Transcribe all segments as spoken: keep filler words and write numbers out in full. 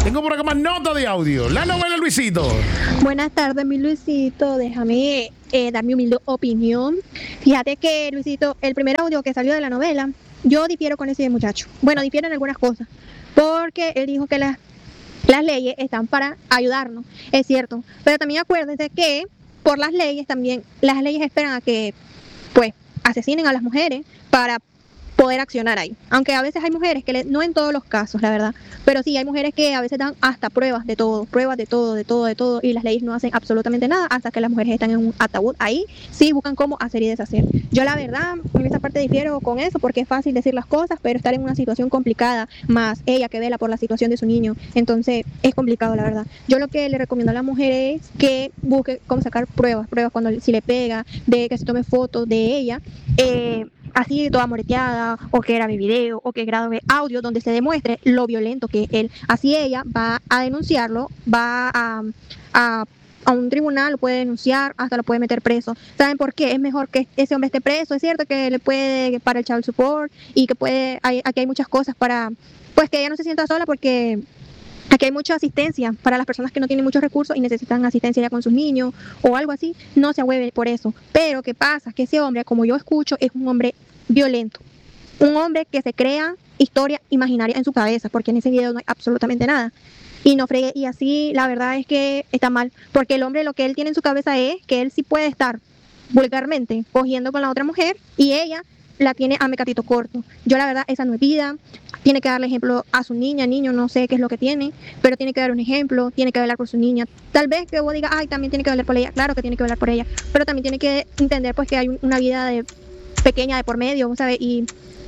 Tengo por acá más nota de audio. La novela Luisito. Buenas tardes, mi Luisito. Déjame eh, dar mi humilde opinión. Fíjate que, Luisito, el primer audio que salió de la novela, yo difiero con ese muchacho. Bueno, difiero en algunas cosas. Porque él dijo que las, las leyes están para ayudarnos. Es cierto. Pero también acuérdense que por las leyes también, las leyes esperan a que, pues, asesinen a las mujeres para poder accionar ahí. Aunque a veces hay mujeres que, le, no en todos los casos, la verdad, pero sí hay mujeres que a veces dan hasta pruebas de todo, pruebas de todo, de todo, de todo, y las leyes no hacen absolutamente nada hasta que las mujeres están en un ataúd. Ahí sí buscan cómo hacer y deshacer. Yo la verdad, en esa parte difiero con eso, porque es fácil decir las cosas, pero estar en una situación complicada, más ella que vela por la situación de su niño, entonces es complicado, la verdad. Yo lo que le recomiendo a la mujer es que busque cómo sacar pruebas, pruebas cuando si le pega, de que se tome fotos de ella, eh, así toda moreteada, o que grabe video, o que grabe audio donde se demuestre lo violento que es él. Así ella va a denunciarlo, va a, a, a un tribunal, lo puede denunciar, hasta lo puede meter preso. ¿Saben por qué? Es mejor que ese hombre esté preso. Es cierto que le puede para el child support y que puede, hay, aquí hay muchas cosas para, pues que ella no se sienta sola, porque aquí hay mucha asistencia para las personas que no tienen muchos recursos y necesitan asistencia ya con sus niños o algo así. No se ahueve por eso. Pero ¿qué pasa? Que ese hombre, como yo escucho, es un hombre violento. Un hombre que se crea historia imaginaria en su cabeza, porque en ese video no hay absolutamente nada. Y no fregue, y así la verdad es que está mal, porque el hombre lo que él tiene en su cabeza es que él sí puede estar vulgarmente cogiendo con la otra mujer y ella la tiene a mecatito corto. Yo la verdad, esa no es vida. Tiene que darle ejemplo a su niña, niño, no sé qué es lo que tiene, pero tiene que dar un ejemplo, tiene que velar por su niña. Tal vez que vos digas, ay, también tiene que velar por ella. Claro que tiene que velar por ella, pero también tiene que entender pues que hay una vida de pequeña de por medio, ¿sabes? Y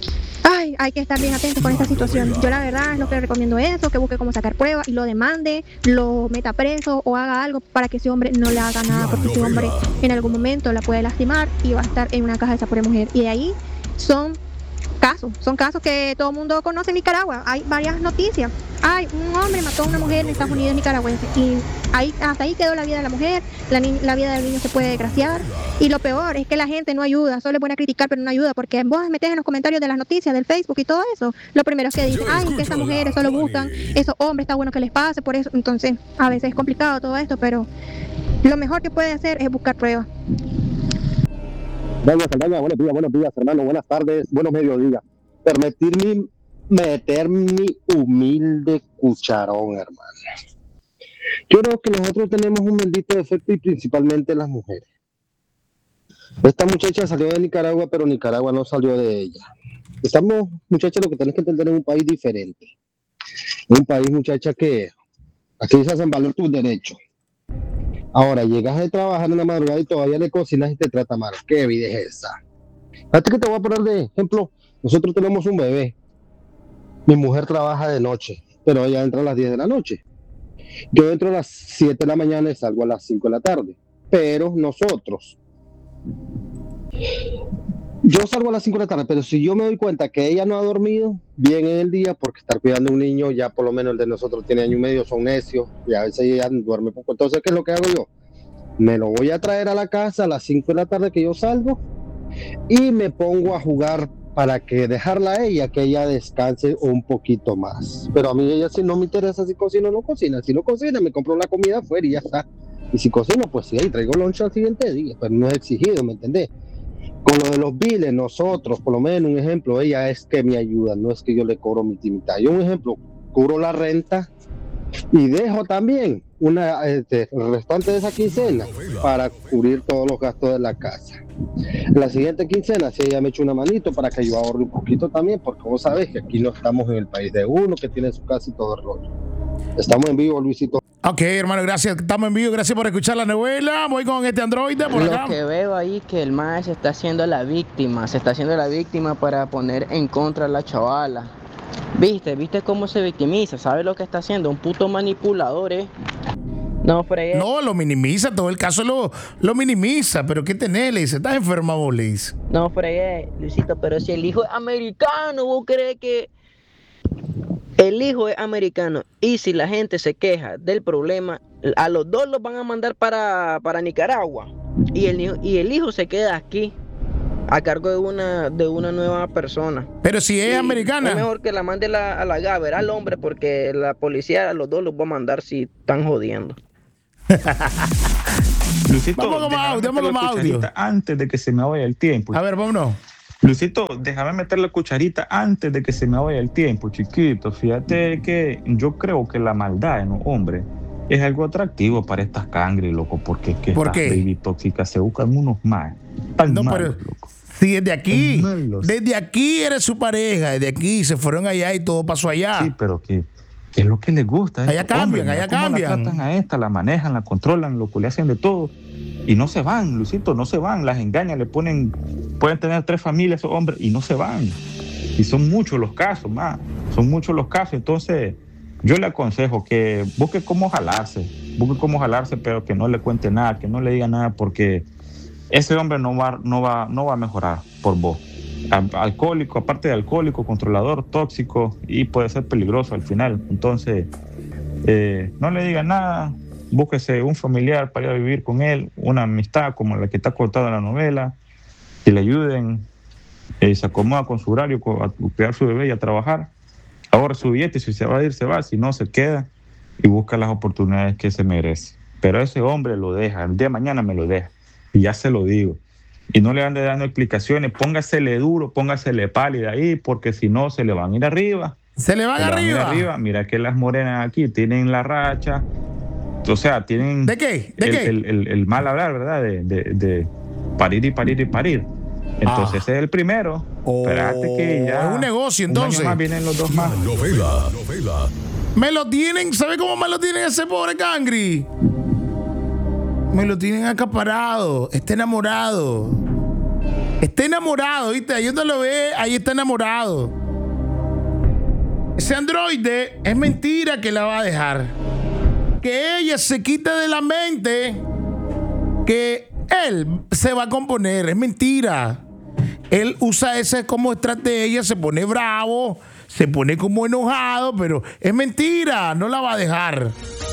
ay, hay que estar bien atento con esta situación. Yo la verdad es lo que le recomiendo eso, que busque cómo sacar pruebas y lo demande, lo meta preso o haga algo para que ese hombre no le haga nada, porque ese hombre en algún momento la puede lastimar y va a estar en una caja de esa pobre mujer. Y de ahí son casos, son casos que todo el mundo conoce en Nicaragua. Hay varias noticias. Ay, un hombre mató a una mujer en Estados Unidos nicaragüense y ahí, hasta ahí quedó la vida de la mujer, la, ni- la vida del niño se puede desgraciar. Y lo peor es que la gente no ayuda, solo es buena criticar, pero no ayuda, porque vos metés en los comentarios de las noticias del Facebook y todo eso, lo primero es que dicen, ay, que esas mujeres solo buscan, esos hombres, está bueno que les pase, por eso. Entonces, a veces es complicado todo esto, pero lo mejor que puede hacer es buscar pruebas. Doña Saldaña, buenos días, buenos días, hermano, buenas tardes, buenos mediodías. Permitirme meter mi humilde cucharón, hermano. Yo creo que nosotros tenemos un bendito defecto, y principalmente las mujeres. Esta muchacha salió de Nicaragua, pero Nicaragua no salió de ella. Estamos, muchachos, lo que tenés que entender es un país diferente. Un país, muchacha, que aquí se hacen valer tus derechos. Ahora, llegas de trabajar en la madrugada y todavía le cocinas y te trata mal. ¿Qué vida es esa? Fíjate que te voy a poner de ejemplo. Nosotros tenemos un bebé. Mi mujer trabaja de noche, pero ella entra a las diez de la noche. Yo entro a las siete de la mañana y salgo a las cinco de la tarde. Pero nosotros, yo salgo a las cinco de la tarde, pero si yo me doy cuenta que ella no ha dormido bien en el día, porque estar cuidando a un niño, ya por lo menos el de nosotros tiene año y medio, son necios, y a veces ella duerme poco. Entonces, ¿qué es lo que hago yo? Me lo voy a traer a la casa a las cinco de la tarde que yo salgo y me pongo a jugar para que dejarla a ella, que ella descanse un poquito más. Pero a mí ella si no me interesa si cocina o no cocina. Si no cocina, me compro la comida afuera y ya está. Y si cocino, pues sí, ahí traigo lunch al siguiente día, pero no es exigido, ¿me entendés? Con lo de los biles, nosotros, por lo menos un ejemplo, ella es que me ayuda, no es que yo le cobro mi mitad. Yo un ejemplo, cubro la renta y dejo también una, este, el restante de esa quincena para cubrir todos los gastos de la casa. La siguiente quincena, si ella me echa una manito para que yo ahorre un poquito también, porque vos sabés que aquí no estamos en el país de uno, que tiene su casa y todo el rollo. Estamos en vivo, Luisito. Ok, hermano, gracias. Estamos en vivo. Gracias por escuchar la novela. Voy con este androide por acá. Lo que veo ahí que el mae se está haciendo la víctima, se está haciendo la víctima para poner en contra a la chavala. ¿Viste? ¿Viste cómo se victimiza? ¿Sabes lo que está haciendo? Un puto manipulador, ¿eh? No, fregué. No, lo minimiza, todo el caso lo, lo minimiza. Pero ¿qué tenés? Le dice, ¿estás enferma vos? Le dice. No, fregué, Luisito, pero si el hijo es americano, ¿vos crees que el hijo es americano? Y si la gente se queja del problema, a los dos los van a mandar para, para Nicaragua. Y el, hijo- y el hijo se queda aquí. a cargo de una, de una nueva persona. Pero si es Y americana. Es mejor que la mande la, a la Gaber, al hombre, porque la policía a los dos los va a mandar si están jodiendo. Luisito, Vamos con más déjame audio, vamos meter con la más audio. cucharita antes de que se me vaya el tiempo. A ver, vámonos. Luisito, déjame meter la cucharita antes de que se me vaya el tiempo, chiquito. Fíjate que yo creo que la maldad en un hombre es algo atractivo para estas cangres, loco, porque es que ¿Por estas qué? baby tóxicas se buscan unos más tan No, malos, pero loco. si desde aquí, Son malos. desde aquí eres su pareja, desde aquí se fueron allá y todo pasó allá. Sí, pero que ¿qué es lo que les gusta? a Allá estos cambian, hombres? allá Mira cómo cambian. La tratan a esta, la manejan, la controlan, loco, le hacen de todo. Y no se van, Luisito, no se van, las engañan, le ponen, pueden tener tres familias esos hombres y no se van. Y son muchos los casos, más, son muchos los casos. Entonces, yo le aconsejo que busque cómo jalarse, busque cómo jalarse, pero que no le cuente nada, que no le diga nada, porque ese hombre no va, no va, no va a mejorar por vos. Al- Alcohólico, aparte de alcohólico, controlador, tóxico, y puede ser peligroso al final. Entonces, eh, no le diga nada. Búsquese un familiar para ir a vivir con él, una amistad como la que está contada en la novela, que le ayuden, eh, se acomoda con su horario, co- a cuidar a su bebé y a trabajar. Ahorra su billete, si se va a ir, se va, si no, se queda y busca las oportunidades que se merece. Pero ese hombre lo deja, el día de mañana me lo deja, y ya se lo digo. Y no le ande dando explicaciones, póngasele duro, póngasele pálida ahí, porque si no, se le van a ir arriba. Se le van Se le van a ir arriba. arriba. Mira que las morenas aquí tienen la racha. O sea, tienen ¿De qué? ¿De el, qué? el- el- el mal hablar, ¿verdad? De, de- de parir y parir y parir. Entonces Ah. ese es el primero. Oh, Espérate que ya. es un negocio, un año entonces. más vienen los dos más. Novela, novela. Me lo tienen, ¿sabe cómo me lo tienen ese pobre cangri? Me lo tienen acaparado. Está enamorado. Está enamorado, ¿viste? Ahí donde lo ve, ahí está enamorado. Ese androide es mentira que la va a dejar. Que ella se quite de la mente que él se va a componer. Es mentira. Él usa esa como estrategia, se pone bravo, se pone como enojado, pero es mentira, no la va a dejar.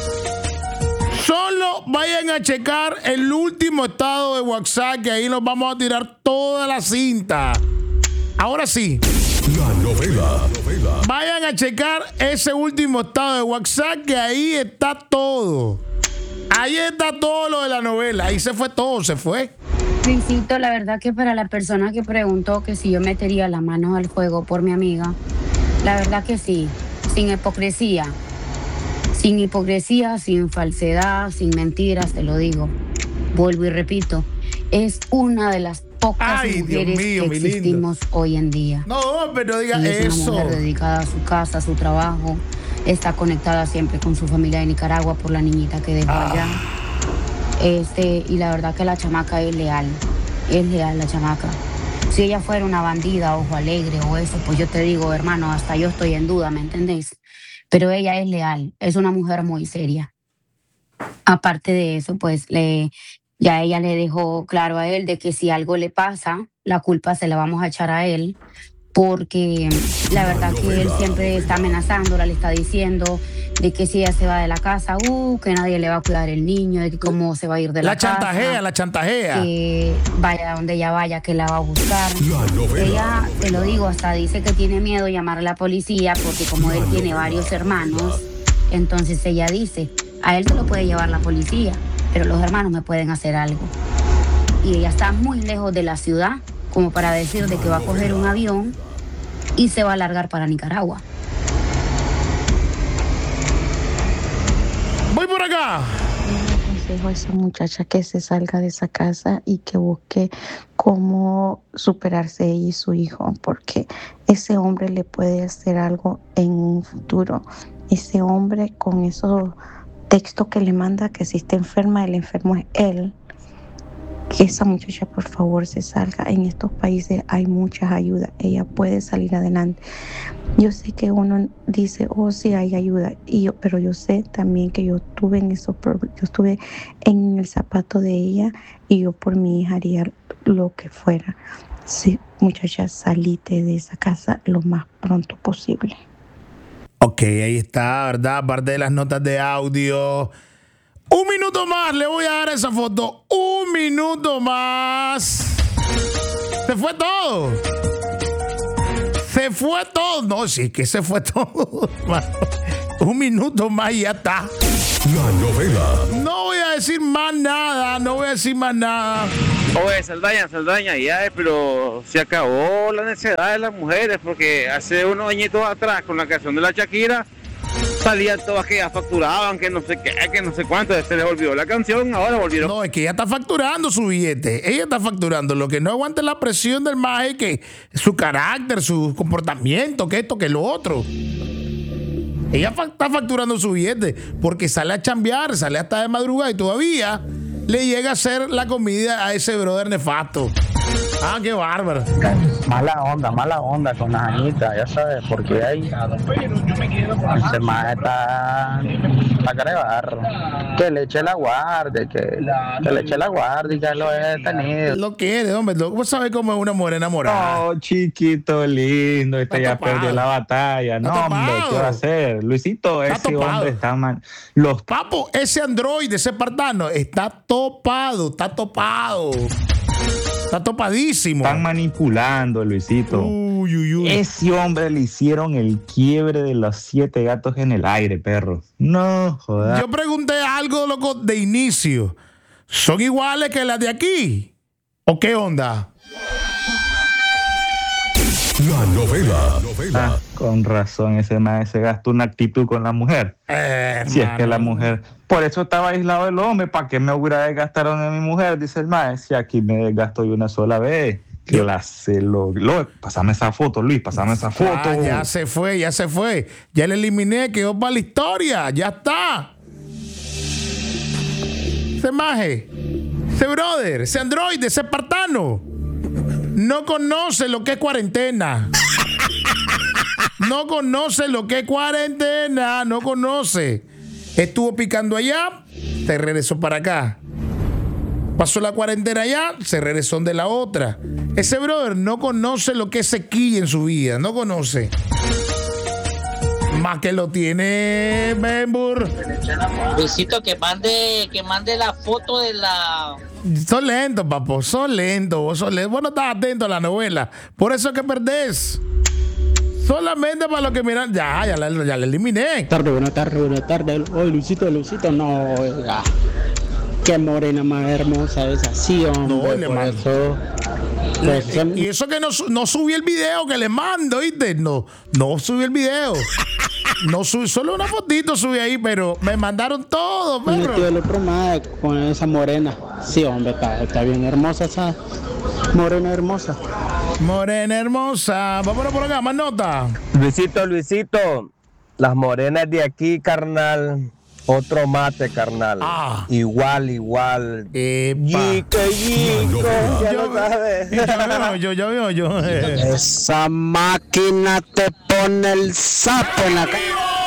Solo vayan a checar el último estado de WhatsApp, que ahí nos vamos a tirar toda la cinta. Ahora sí, La novela, novela. vayan a checar ese último estado de WhatsApp, que ahí está todo. Ahí está todo lo de la novela. Ahí se fue todo, se fue. Luisito, la verdad que para la persona que preguntó que si yo metería las manos al fuego por mi amiga, la verdad que sí, sin hipocresía. Sin hipocresía, sin falsedad, sin mentiras, te lo digo. Vuelvo y repito, es una de las pocas Ay, Dios mujeres mío, que mi lindo. existimos hoy en día. No, pero diga Y es eso. una mujer dedicada a su casa, a su trabajo. Está conectada siempre con su familia de Nicaragua por la niñita que dejó Ah. allá. Este, y la verdad que la chamaca es leal. Es leal la chamaca. Si ella fuera una bandida, ojo alegre o eso, pues yo te digo, hermano, hasta yo estoy en duda, ¿me entendés? Pero ella es leal, es una mujer muy seria. Aparte de eso, pues le, ya ella le dejó claro a él de que si algo le pasa, la culpa se la vamos a echar a él, porque la verdad que él siempre está amenazándola, le está diciendo de que si ella se va de la casa, uh, que nadie le va a cuidar el niño, de que cómo se va a ir de la, La chantajea, casa, la chantajea. que vaya donde ella vaya, que la va a buscar. La novela. Ella, te lo digo, hasta dice que tiene miedo de llamar a la policía porque como él tiene varios hermanos, entonces ella dice, a él se lo puede llevar la policía, pero los hermanos me pueden hacer algo. Y ella está muy lejos de la ciudad como para decir de que va a coger un avión y se va a largar para Nicaragua. Voy por acá. Le aconsejo a esa muchacha que se salga de esa casa y que busque cómo superarse ella y su hijo, porque ese hombre le puede hacer algo en un futuro. Ese hombre con esos textos que le manda que si está enferma, el enfermo es él. Que esa muchacha por favor se salga. En estos países hay muchas ayudas, ella puede salir adelante. Yo sé que uno dice, oh sí hay ayuda, y yo, pero yo sé también que yo tuve en esos problemas, yo estuve en el zapato de ella y yo por mi hija haría lo que fuera. Sí, muchacha, salite de esa casa lo más pronto posible. Ok, ahí está, ¿verdad? Aparte de las notas de audio. Un minuto más, le voy a dar esa foto. Un minuto más. Se fue todo. Se fue todo. No, sí, que se fue todo. Un minuto más y ya está. La novela. No voy a decir más nada, no voy a decir más nada. Oye, Saldaña, Saldaña, ya, pero se acabó la necesidad de las mujeres, porque hace unos añitos atrás, con la canción de la Shakira, salían todas que ya facturaban, que no sé qué, que no sé cuánto, se les olvidó la canción, ahora volvieron. No, es que ella está facturando su billete, ella está facturando, lo que no aguanta es la presión del maje, que su carácter, su comportamiento, que esto, que lo otro. Ella fa- está facturando su billete porque sale a chambear, sale hasta de madrugada y todavía le llega a hacer la comida a ese brother nefasto. Ah, qué bárbaro. Mala onda, mala onda con las añitas, ya sabes, porque hay ese maje está la cara de barro. Que le eche la guardia, que, que le eche la guardia y que lo he detenido. Lo quiere, hombre, vos sabés cómo es una mujer enamorada. Oh, chiquito lindo, este Está ya topado. perdió la batalla. Está No, hombre, topado. ¿qué va a hacer? Luisito, Está ese topado. hombre está mal. Los Papo, ese Android, ese Espartano, está topado, está topado. Está topadísimo. están manipulando, Luisito. Uy, uy, uy. Ese hombre le hicieron el quiebre de los siete gatos en el aire, perro. No, joder. Yo pregunté algo, loco, de inicio. ¿Son iguales que las de aquí? ¿O qué onda? La novela. novela. Ah, con razón, ese más se gastó una actitud con la mujer. Eh, Si es que hermano. la mujer, por eso estaba aislado del hombre, ¿para qué me hubiera desgastado en mi mujer? Dice el maestro, si aquí me desgasto de una sola vez. Clase, lo, lo, pásame esa foto, Luis, pásame esa foto. Ah, ya se fue, ya se fue. Ya le eliminé, quedó para la historia. Ya está. Ese maje, ese brother, ese androide, ese espartano, no conoce lo que es cuarentena. No conoce lo que es cuarentena. No conoce. Estuvo picando allá, se regresó para acá. Pasó la cuarentena allá, se regresó de la otra. Ese brother no conoce lo que es sequía en su vida. No conoce. Más que lo tiene Benbur. Luisito, que mande, que mande la foto de la... Son lentos, papo. Son lentos. Vos, sos lento. Vos no estás atento a la novela. Por eso es que perdés. Solamente para los que miran. Ya, ya la, ya la eliminé. Buenas tardes, buenas tardes, buenas tardes. Oye, Luisito, Luisito, no, oiga. Qué morena más hermosa esa, sí, hombre. No, le por mando. eso, por eso- Y eso que no, su- no subí el video que le mando, ¿viste? No, no subí el video. No subí, solo una fotito subí ahí, pero me mandaron todo, metió perro. el otro más con esa morena. Sí, hombre, está, está bien hermosa esa morena hermosa. Morena hermosa. Vámonos por acá, más nota. Luisito, Luisito, las morenas de aquí, carnal, otro mate, carnal. Ah. Igual, igual. Epa. Yico, yico, ya Yo- lo sabes. Yo, yo, yo, yo, yo. Esa máquina te pone el sapo en la cara.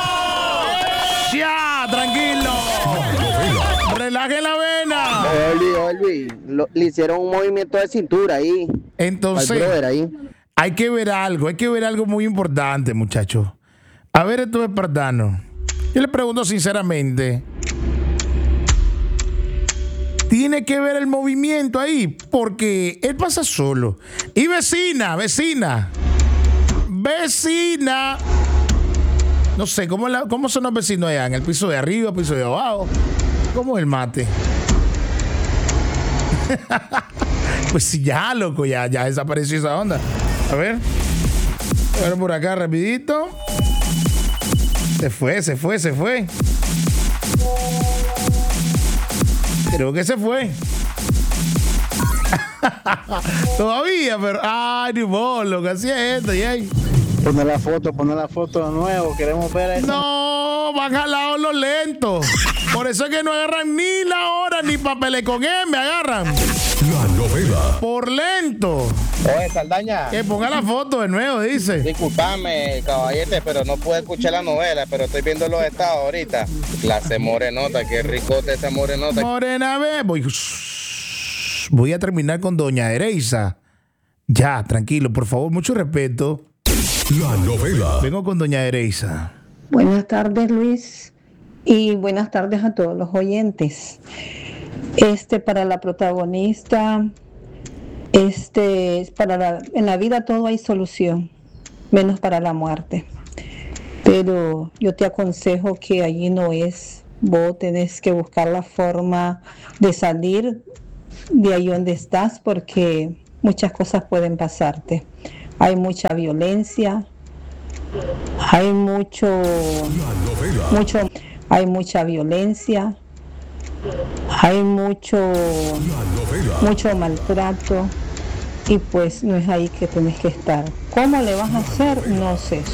Ya, tranquilo. Relaje la vena. Olvi, Olvi, lo- le hicieron un movimiento de cintura ahí. Al Entonces, brother ahí. hay que ver algo, hay que ver algo muy importante, muchachos. A ver, estos espartanos. Yo le pregunto sinceramente. Tiene que ver el movimiento ahí, porque él pasa solo. Y vecina, vecina. Vecina. No sé, ¿cómo, la- cómo son los vecinos allá? ¿En el piso de arriba, piso de abajo? ¿Cómo es el mate? Pues sí, ya, loco, ya, ya desapareció esa onda. A ver. A ver por acá rapidito. Se fue, se fue, se fue. Creo que se fue. Todavía, pero... Ay, ni vos, lo que hacía esto, y ahí. Poner la foto, poner la foto de nuevo, queremos ver eso. No, van jalados los lentos. Por eso es que no agarran ni la hora ni papeles con él, me agarran. La novela. Por lento. Oye, Saldaña, Que ponga la foto de nuevo, dice. disculpame, caballete, pero no pude escuchar la novela, pero estoy viendo los estados ahorita. Clase morenota, qué ricote esa morenota. Morena, ve. Voy, voy a terminar con doña Ereisa. Ya, tranquilo, por favor, mucho respeto. La novela. Vengo con doña Ereisa. Buenas tardes, Luis, y buenas tardes a todos los oyentes. Este, para la protagonista, Este, para la, en la vida todo hay solución, menos para la muerte. Pero yo te aconsejo que allí no es. Vos tenés que buscar la forma de salir de ahí donde estás, porque muchas cosas pueden pasarte. Hay mucha violencia, hay mucho, mucho, hay mucha violencia, hay mucho, mucho maltrato, y pues no es ahí que tenés que estar. ¿Cómo le vas a hacer? No sé.